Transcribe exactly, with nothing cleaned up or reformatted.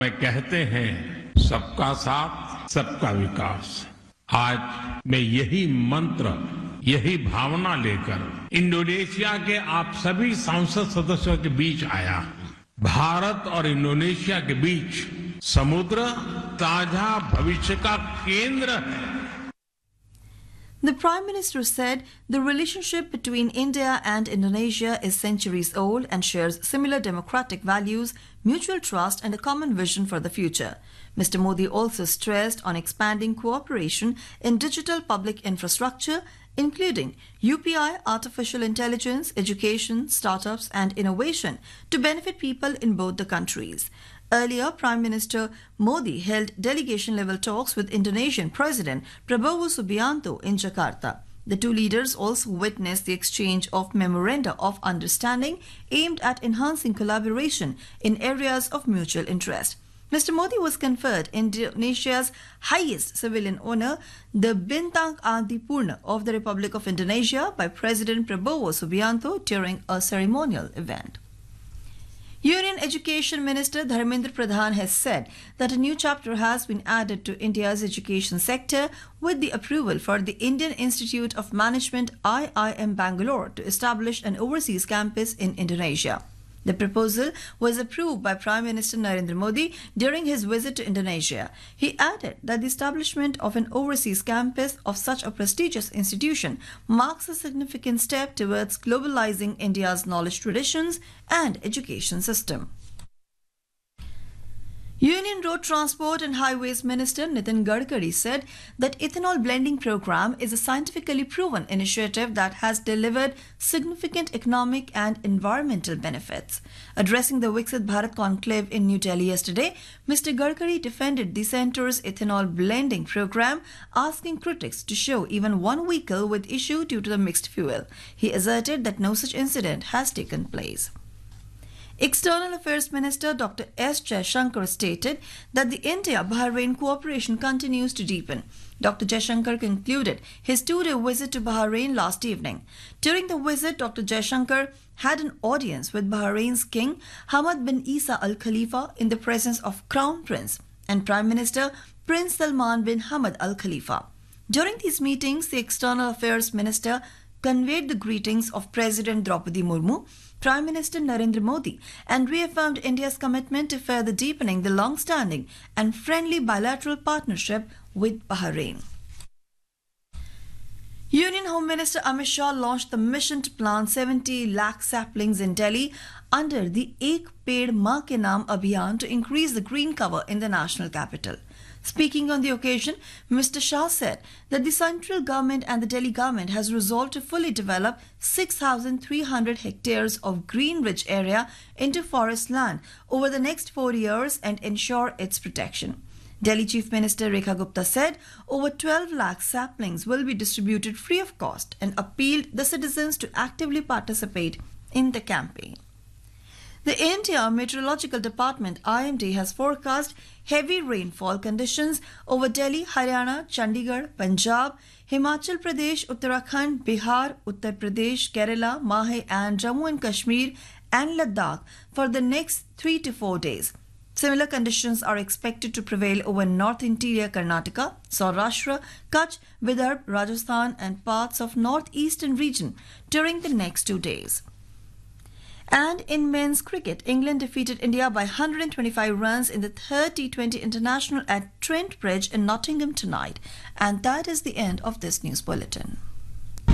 में कहते हैं सबका साथ सबका विकास। आज मैं यही मंत्र, यही भावना लेकर इंडोनेशिया के आप सभी सांसद सदस्यों के बीच आया हूं। भारत और इंडोनेशिया के बीच समुद्र ताजा भविष्य का केंद्र है। The Prime Minister said the relationship between India and Indonesia is centuries old and shares similar democratic values, mutual trust and a common vision for the future. Mister Modi also stressed on expanding cooperation in digital public infrastructure, including U P I, artificial intelligence, education, startups and innovation to benefit people in both the countries. Earlier, Prime Minister Modi held delegation-level talks with Indonesian President Prabowo Subianto in Jakarta. The two leaders also witnessed the exchange of memoranda of understanding aimed at enhancing collaboration in areas of mutual interest. Mister Modi was conferred Indonesia's highest civilian honor, the Bintang Adi Purna of the Republic of Indonesia, by President Prabowo Subianto during a ceremonial event. Union Education Minister Dharmendra Pradhan has said that a new chapter has been added to India's education sector with the approval for the Indian Institute of Management I I M Bangalore to establish an overseas campus in Indonesia. The proposal was approved by Prime Minister Narendra Modi during his visit to Indonesia. He added that the establishment of an overseas campus of such a prestigious institution marks a significant step towards globalizing India's knowledge traditions and education system. Union Road Transport and Highways Minister Nitin Gadkari said that ethanol blending program is a scientifically proven initiative that has delivered significant economic and environmental benefits. Addressing the Viksit Bharat conclave in New Delhi yesterday, Mister Gadkari defended the centre's ethanol blending program, asking critics to show even one vehicle with issue due to the mixed fuel. He asserted that no such incident has taken place. External Affairs Minister Doctor S. Jaishankar stated that the India-Bahrain cooperation continues to deepen. Doctor Jaishankar concluded his two-day visit to Bahrain last evening. During the visit, Doctor Jaishankar had an audience with Bahrain's King Hamad bin Isa Al Khalifa in the presence of Crown Prince and Prime Minister Prince Salman bin Hamad Al Khalifa. During these meetings, the External Affairs Minister conveyed the greetings of President Draupadi Murmu, Prime Minister Narendra Modi, and reaffirmed India's commitment to further deepening the long-standing and friendly bilateral partnership with Bahrain. Union Home Minister Amit Shah launched the mission to plant seventy lakh saplings in Delhi under the Ek Ped Maa Ke Naam Abhiyan to increase the green cover in the national capital. Speaking on the occasion, Mister Shah said that the central government and the Delhi government has resolved to fully develop six thousand three hundred hectares of green-rich area into forest land over the next four years and ensure its protection. Delhi Chief Minister Rekha Gupta said over twelve lakh saplings will be distributed free of cost and appealed the citizens to actively participate in the campaign. The India Meteorological Department I M D has forecast heavy rainfall conditions over Delhi, Haryana, Chandigarh, Punjab, Himachal Pradesh, Uttarakhand, Bihar, Uttar Pradesh, Kerala, Mahe and Jammu and Kashmir and Ladakh for the next three to four days. Similar conditions are expected to prevail over North Interior Karnataka, Saurashtra, Kutch, Vidarbha, Rajasthan and parts of northeastern region during the next two days. And in men's cricket, England defeated India by one hundred twenty-five runs in the third T twenty International at Trent Bridge in Nottingham tonight. And that is the end of this news bulletin.